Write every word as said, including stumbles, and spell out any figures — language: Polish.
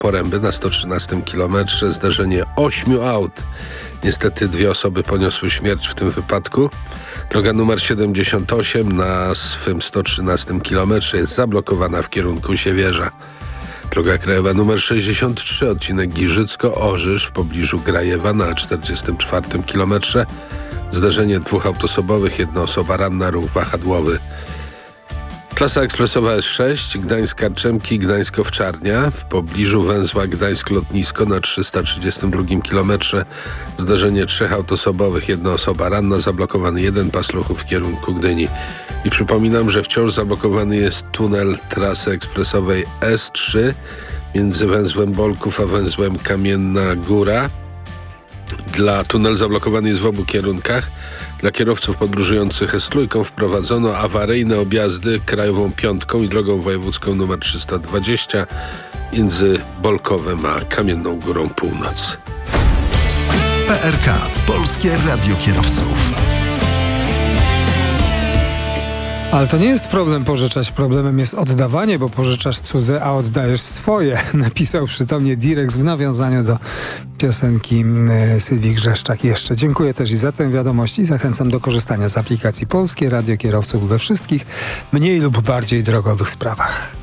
Poręby na sto trzynastym kilometrze. Zdarzenie ośmiu aut. Niestety dwie osoby poniosły śmierć w tym wypadku. Droga numer siedemdziesiąt osiem na swym sto trzynastym kilometrze jest zablokowana w kierunku Siewierza. Droga krajowa numer sześćdziesiąt trzy, odcinek Giżycko-Orzysz w pobliżu Grajewa na czterdziestym czwartym kilometrze. Zdarzenie dwóch autosobowych, jedna osoba ranna, ruch wahadłowy. Klasa ekspresowa S sześć, Gdańsk-Karczemki, Gdańsk-Owczarnia w pobliżu węzła Gdańsk-Lotnisko na trzysta trzydziestym drugim kilometrze. Zdarzenie trzech autosobowych, jedna osoba ranna, zablokowany jeden pas ruchu w kierunku Gdyni. I przypominam, że wciąż zablokowany jest tunel trasy ekspresowej S trzy między węzłem Bolków a węzłem Kamienna Góra. Dla tunel zablokowany jest w obu kierunkach. Dla kierowców podróżujących S trójką wprowadzono awaryjne objazdy krajową piątką i drogą wojewódzką nr trzysta dwadzieścia między Bolkowem a Kamienną Górą Północ. P R K. Polskie Radio Kierowców. Ale to nie jest problem pożyczać, problemem jest oddawanie, bo pożyczasz cudze, a oddajesz swoje. Napisał przytomnie Direx w nawiązaniu do piosenki Sylwii Grzeszczak. Jeszcze dziękuję też i za tę wiadomość i zachęcam do korzystania z aplikacji Polskie Radio Kierowców we wszystkich mniej lub bardziej drogowych sprawach.